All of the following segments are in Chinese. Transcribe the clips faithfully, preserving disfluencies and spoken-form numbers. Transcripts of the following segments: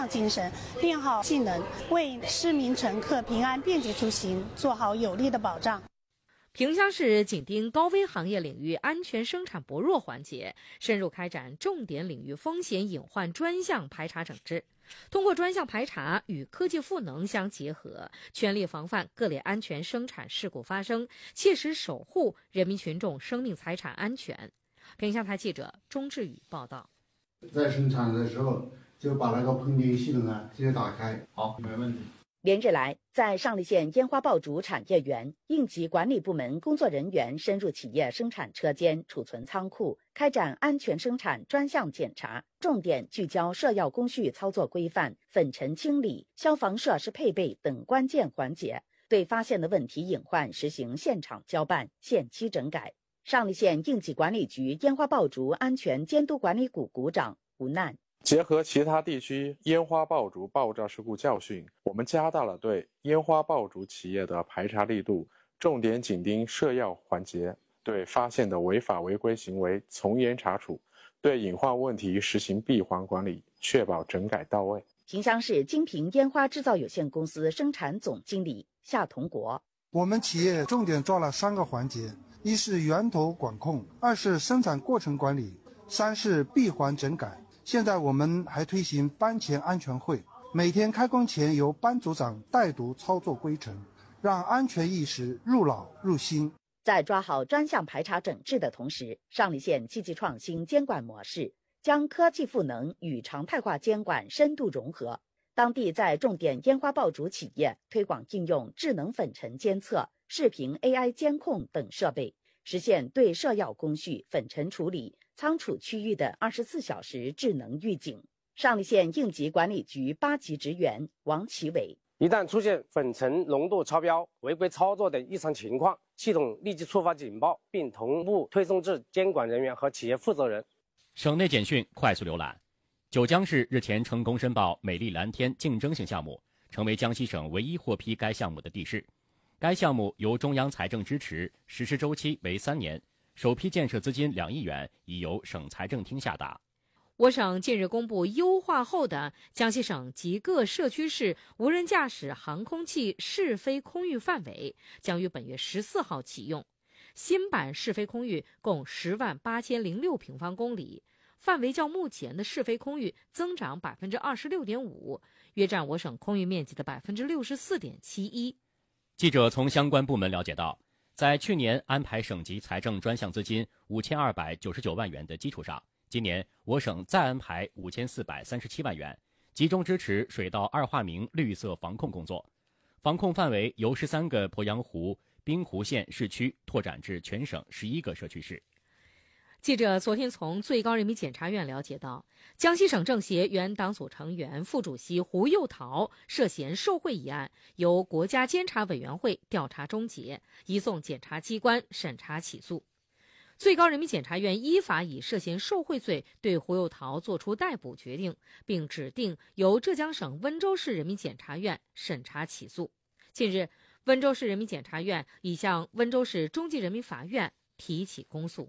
匠精神，练好技能，为市民乘客平安便捷出行做好有力的保障。 萍乡市紧盯高危行业领域安全生产薄弱环节，深入开展重点领域风险隐患专项排查整治。通过专项排查与科技赋能相结合，全力防范各类安全生产事故发生，切实守护人民群众生命财产安全。萍乡台记者钟志宇报道。 在生产的时候就把那个喷淋系统啊直接打开。好，没问题。 连日来，在上栗县烟花爆竹产业园，应急管理部门工作人员深入企业生产车间、储存仓库，开展安全生产专项检查，重点聚焦摄药工序操作规范、粉尘清理、消防设施配备等关键环节，对发现的问题隐患实行现场交办、限期整改。上栗县应急管理局烟花爆竹安全监督管理股股长吴楠。 结合其他地区烟花爆竹爆炸事故教训，我们加大了对烟花爆竹企业的排查力度，重点紧盯摄药环节，对发现的违法违规行为从严查处，对隐患问题实行闭环管理，确保整改到位。 萍乡市金平烟花制造有限公司生产总经理夏同国： 我们企业重点抓了三个环节，一是源头管控，二是生产过程管理，三是闭环整改。现在我们还推行班前安全会，每天开工前由班组长带读操作规程，让安全意识入脑入心。 在抓好专项排查整治的同时，上栗县积极创新监管模式，将科技赋能与常态化监管深度融合。当地在重点烟花爆竹企业推广应用智能粉尘监测、视频 A I 监控等设备，实现对摄药工序、粉尘处理、仓储区域的二十四小时智能预警。上栗县应急管理局八级职员王启伟： 一旦出现粉尘浓度超标、违规操作等异常情况，系统立即触发警报，并同步推送至监管人员和企业负责人。 省内简讯快速浏览。九江市日前成功申报美丽蓝天竞争性项目，成为江西省唯一获批该项目的地市。该项目由中央财政支持，实施周期为三年，首批建设资金两亿元已由省财政厅下达。 我省近日公布优化后的江西省及各社区市无人驾驶航空器试飞空域范围，将于本月十四号启用。新版试飞空域共十万八千零六平方公里，范围较目前的试飞空域增长百分之二十六点五，约占我省空域面积的百分之六十四点七一。 记者从相关部门了解到，在去年安排省级财政专项资金五千二百九十九万元的基础上，今年我省再安排五千四百三十七万元，集中支持水稻二化名绿色防控工作。防控范围由十三个鄱阳湖、滨湖县市区拓展至全省十一个社区市。 记者昨天从最高人民检察院了解到，江西省政协原党组成员、副主席胡又桃涉嫌受贿一案，由国家监察委员会调查终结，移送检察机关审查起诉。最高人民检察院依法以涉嫌受贿罪对胡又桃作出逮捕决定，并指定由浙江省温州市人民检察院审查起诉。近日，温州市人民检察院已向温州市中级人民法院提起公诉。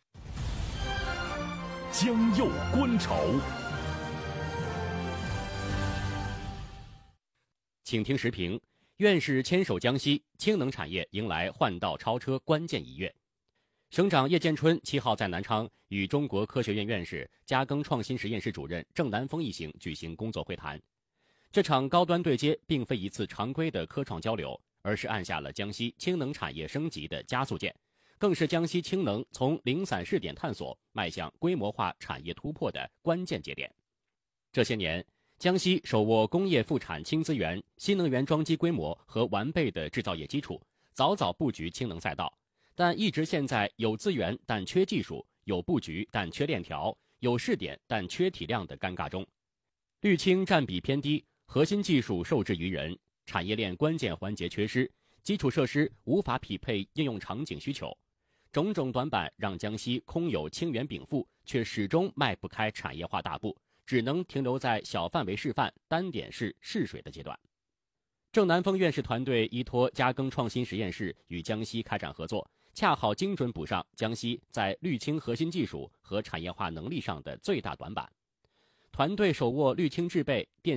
江右观潮， 请听时评：院士牵手江西，氢能产业迎来换道超车关键一跃。省长叶建春七号在南昌与中国科学院院士、嘉庚创新实验室主任郑南峰一行举行工作会谈。这场高端对接并非一次常规的科创交流，而是按下了江西氢能产业升级的加速键，更是江西氢能从零散试点探索迈向规模化产业突破的关键节点。这些年，江西手握工业副产氢资源、新能源装机规模和完备的制造业基础，早早布局氢能赛道，但一直陷在有资源但缺技术、有布局但缺链条、有试点但缺体量的尴尬中。氯氢占比偏低，核心技术受制于人，产业链关键环节缺失，基础设施无法匹配应用场景需求。种种短板让江西空有氢源禀赋，却始终迈不开产业化大步，只能停留在小范围示范、单点式试水的阶段。郑南峰院士团队依托嘉庚创新实验室与江西开展合作，恰好精准补上江西在氯氢核心技术和产业化能力上的最大短板。团队手握氯氢制备、电